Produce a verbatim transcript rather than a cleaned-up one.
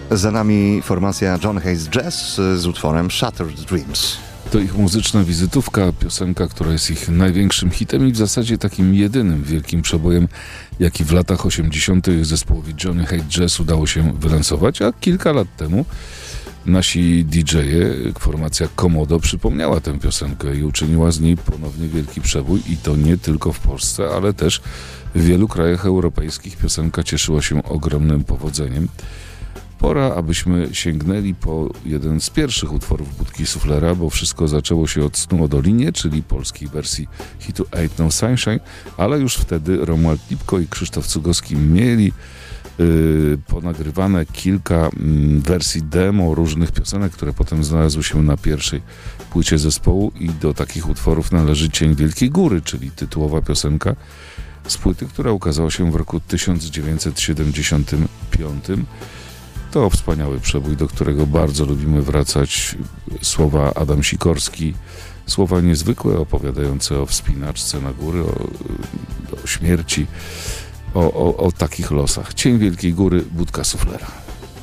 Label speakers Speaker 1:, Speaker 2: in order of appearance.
Speaker 1: Za nami formacja John Hayes Jazz z utworem Shattered Dreams.
Speaker 2: To ich muzyczna wizytówka, piosenka, która jest ich największym hitem i w zasadzie takim jedynym wielkim przebojem, jaki w latach osiemdziesiątych zespołowi Johnny Hayes Jazz udało się wylansować, a kilka lat temu nasi didżeje, formacja Komodo, przypomniała tę piosenkę i uczyniła z niej ponownie wielki przebój i to nie tylko w Polsce, ale też w wielu krajach europejskich piosenka cieszyła się ogromnym powodzeniem. Pora, abyśmy sięgnęli po jeden z pierwszych utworów Budki Suflera, bo wszystko zaczęło się od Snu o Dolinie, czyli polskiej wersji hitu Ain't No Sunshine, ale już wtedy Romuald Lipko i Krzysztof Cugowski mieli yy, ponagrywane kilka yy, wersji demo różnych piosenek, które potem znalazły się na pierwszej płycie zespołu i do takich utworów należy Cień Wielkiej Góry, czyli tytułowa piosenka z płyty, która ukazała się w roku tysiąc dziewięćset siedemdziesiątym piątym. To wspaniały przebój, do którego bardzo lubimy wracać. Słowa Adam Sikorski, słowa niezwykłe, opowiadające o wspinaczce na góry, o, o śmierci, o, o, o takich losach. Cień Wielkiej Góry, Budka Suflera.